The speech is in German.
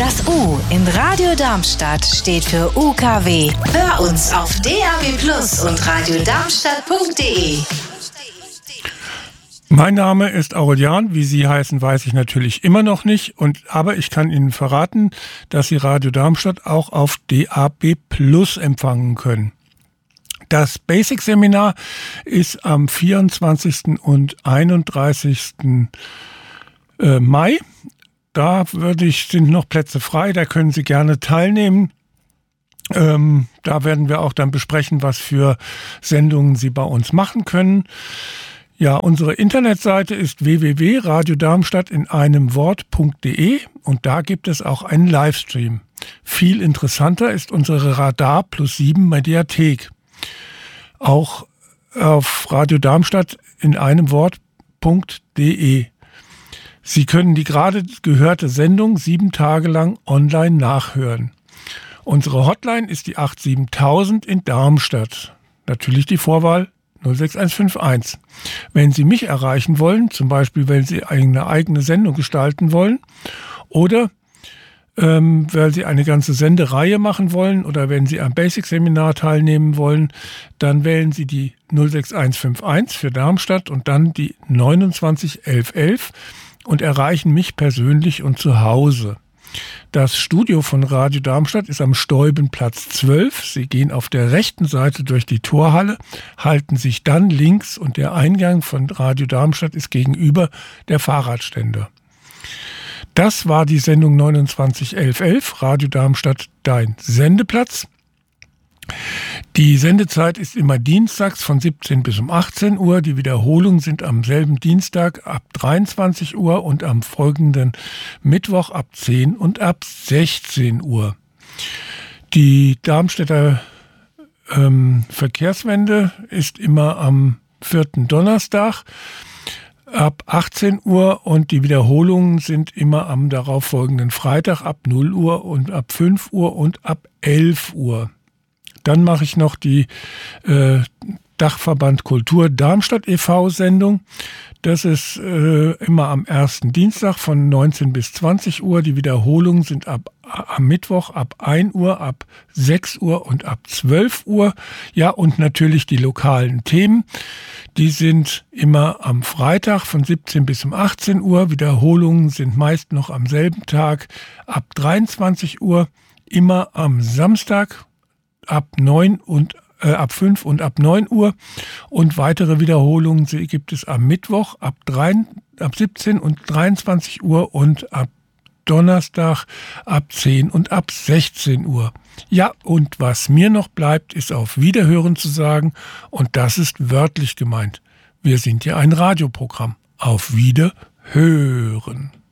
Das U in Radio Darmstadt steht für UKW. Hör uns auf DAB+ und radiodarmstadt.de. Mein Name ist Aurelian, wie Sie heißen, weiß ich natürlich immer noch nicht, aber ich kann Ihnen verraten, dass Sie Radio Darmstadt auch auf DAB+ empfangen können. Das Basic-Seminar ist am 24. und 31. Mai. Da sind noch Plätze frei, da können Sie gerne teilnehmen. Da werden wir auch dann besprechen, was für Sendungen Sie bei uns machen können. Ja, unsere Internetseite ist www.radiodarmstadt in einem Wort.de und da gibt es auch einen Livestream. Viel interessanter ist unsere Radar +7 Mediathek. Auch auf Radio Darmstadt in einem Wort.de. Sie können die gerade gehörte Sendung 7 Tage lang online nachhören. Unsere Hotline ist die 87000 in Darmstadt. Natürlich die Vorwahl 06151. Wenn Sie mich erreichen wollen, zum Beispiel, wenn Sie eine eigene Sendung gestalten wollen oder weil Sie eine ganze Sendereihe machen wollen oder wenn Sie am Basic-Seminar teilnehmen wollen, dann wählen Sie die 06151 für Darmstadt und dann die 291111 und erreichen mich persönlich und zu Hause. Das Studio von Radio Darmstadt ist am Steubenplatz 12. Sie gehen auf der rechten Seite durch die Torhalle, halten sich dann links und der Eingang von Radio Darmstadt ist gegenüber der Fahrradständer. Das war die Sendung 291111, Radio Darmstadt, dein Sendeplatz. Die Sendezeit ist immer dienstags von 17 bis um 18 Uhr. Die Wiederholungen sind am selben Dienstag ab 23 Uhr und am folgenden Mittwoch ab 10 und ab 16 Uhr. Die Darmstädter Verkehrswende ist immer am 4. Donnerstag ab 18 Uhr und die Wiederholungen sind immer am darauffolgenden Freitag ab 0 Uhr und ab 5 Uhr und ab 11 Uhr. Dann mache ich noch die Dachverband Kultur Darmstadt e.V. Sendung. Das ist immer am ersten Dienstag von 19 bis 20 Uhr. Die Wiederholungen sind am Mittwoch ab 1 Uhr, ab 6 Uhr und ab 12 Uhr. Ja, und natürlich die lokalen Themen. Die sind immer am Freitag von 17 bis um 18 Uhr. Wiederholungen sind meist noch am selben Tag ab 23 Uhr. Immer am Samstag ab 5 und ab 9 Uhr und weitere Wiederholungen gibt es am Mittwoch ab 17 und 23 Uhr und ab Donnerstag ab 10 und ab 16 Uhr. Ja, und was mir noch bleibt, ist auf Wiederhören zu sagen und das ist wörtlich gemeint. Wir sind ja ein Radioprogramm. Auf Wiederhören.